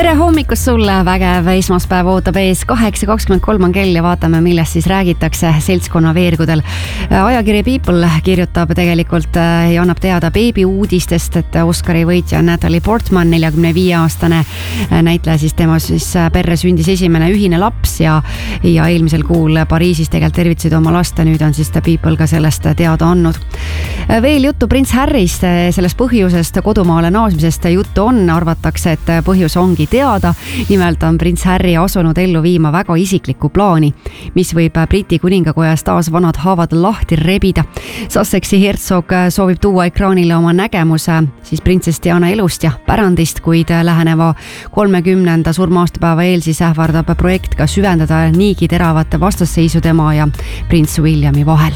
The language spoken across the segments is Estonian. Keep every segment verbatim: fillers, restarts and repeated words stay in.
tere hommikust sulle, vägev esmaspäev ootab ees, kaheksa kakskümmend kolm on kell ja vaatame, millest siis räägitakse seltskonna veergudel. Ajakiri People kirjutab tegelikult ja annab teada beebi uudistest, et Oscari võitja Natalie Portman, neljakümne viie aastane näitleja, siis tema siis perre sündis esimene ühine laps ja, ja eelmisel kuul Pariisis tegelikult tervitasid oma last ja nüüd on siis People ka sellest teada andnud. Veel juttu prints Harryst, sellest põhjusest kodumaale naasmisest juttu on, arvatakse, et põhjus ongi teada. Nimelt on prints Harry asunud ellu viima väga isiklikku plaani, mis võib Briti kuningakojas taas vanad haavad lahti rebida. Sussexi hertsog soovib tuua ekraanile oma nägemuse siis printsess Diana elust ja pärandist, kuid läheneva kolmekümnenda surmaaastapäeva eel siis ähvardab projekt ka süvendada niigi teravat vastasseisu tema ja prints Williami vahel.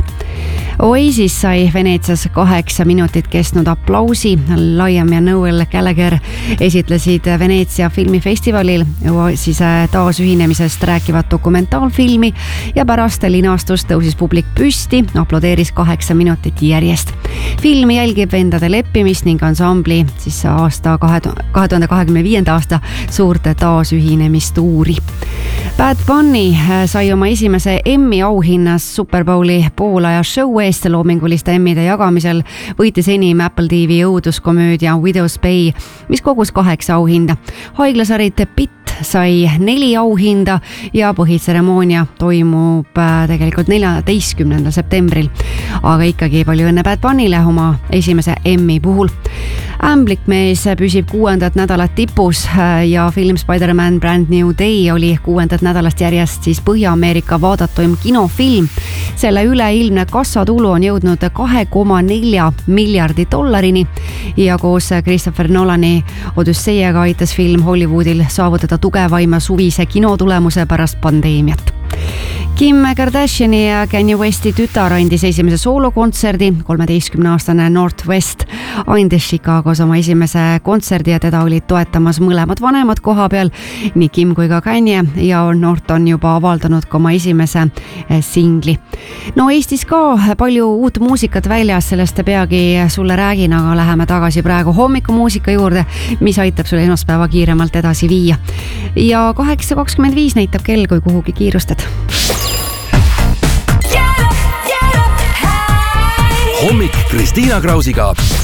Oasis sai Veneetsias kaheksa minutit kestnud aplausi. Liam ja Noel Gallagher esitlesid Veneetsia filmifestivalil siis taasühinemisest rääkivat dokumentaalfilmi ja pärast linastust tõusis publik püsti, aplodeeris kaheksa minutit järjest. Filmi jälgib vendade leppimist ning ansambli siis aasta kahe tuhande kahekümne viienda aasta suurte taasühinemistuuri. Bad Bunny sai oma esimese Emmy auhinnas Super Bowli poolaja show eest loominguliste Emmide jagamisel võitis enim Apple T V õuduskomöödia Widow's Bay, mis kogus kaheksa auhinda. Haiglasari The Pit sai neli auhinda ja põhitseremoonia toimub tegelikult neljateistkümnendal septembril. Aga ikkagi palju õnne Bad Bunnyle oma esimese Emmy puhul. Ämblikmees püsib kuuendat nädalat tipus ja film Spider-Man Brand New Day oli kuuendat nädalast järjest siis Põhja-Ameerika vaadatuim kinofilm. Selle üleilmne kassatulu on jõudnud kahe koma nelja miljardi dollarini ja koos Christopher Nolani Odysseiaga aitas film Hollywoodil saavutada tugevaima suvise kinotulemuse pärast pandeemiat. Kim Kardashiani ja Kanye Westi tütar andis esimese soolokontserdi. kolmeteistkümne aastane North West andis Chicagos oma esimese kontserdi ja teda olid toetamas mõlemad vanemad koha peal, nii Kim kui ka Kanye, ja North on juba avaldanud ka oma esimese singli. No Eestis ka palju uut muusikat väljas, sellest peagi sulle räägin, aga läheme tagasi praegu hommikumuusika juurde, mis aitab sulle esmaspäeva kiiremalt edasi viia. Ja kaheksa kakskümmend viis näitab kell, kui kuhugi kiirustad. Hommik Kristiina Krausiga.